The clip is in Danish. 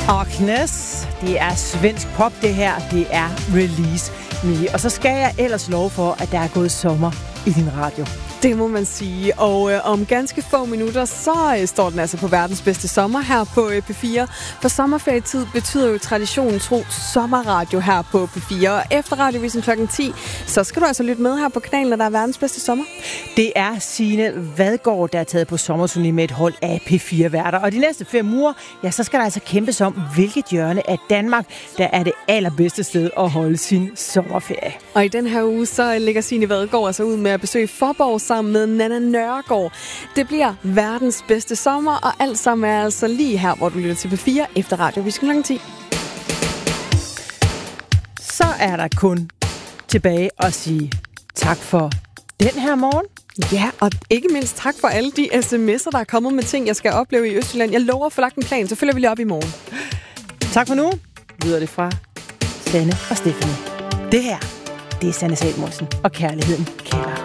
Agnes, det er svensk pop det her, det er Release Me. Og så skal jeg ellers love for, at der er gået sommer i din radio. Det må man sige, og om ganske få minutter, så står den altså på verdens bedste sommer her på P4. For sommerferietid betyder jo traditionen tro sommerradio her på P4. Og efter Radiovisen kl. 10, så skal du altså lytte med her på kanalen, når der er verdens bedste sommer. Det er Signe Vadgaard, der er taget på sommerturné med et hold af P4-værter. Og de næste 5 uger, ja, så skal der altså kæmpes om, hvilket hjørne af Danmark, der er det allerbedste sted at holde sin sommerferie. Og i den her uge, så lægger Signe Vadgaard altså ud med at besøge Fåborg sammen med Nanna Nørgaard. Det bliver verdens bedste sommer, og alt sammen er altså lige her, hvor du lytter til P4 efter Radiovisen kl. 10. Så er der kun tilbage at sige tak for den her morgen. Ja, og ikke mindst tak for alle de sms'er, der er kommet med ting, jeg skal opleve i Østjylland. Jeg lover at få lagt en plan, så følger vi lige op i morgen. Tak for nu, lyder det fra Sanne og Stephanie. Det her, det er Sanne Salmonsen og Kærligheden kalder.